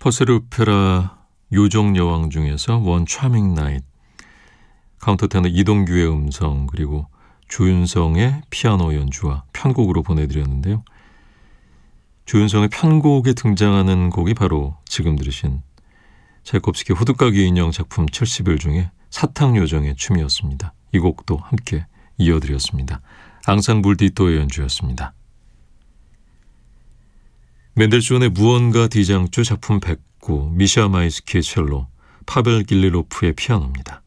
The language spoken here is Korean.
퍼셀 오페라 요정여왕 중에서 원 차밍 나잇, 카운터테너 이동규의 음성, 그리고 조윤성의 피아노 연주와 편곡으로 보내드렸는데요. 조윤성의 편곡에 등장하는 곡이 바로 지금 들으신 차이콥스키 호두까기 인형 작품 70일 중에 사탕요정의 춤이었습니다. 이 곡도 함께 이어드렸습니다. 앙상블 디토의 연주였습니다. 멘델스존의 무언가 D장조 작품 109, 미샤 마이스키의 첼로, 파벨 길리로프의 피아노입니다.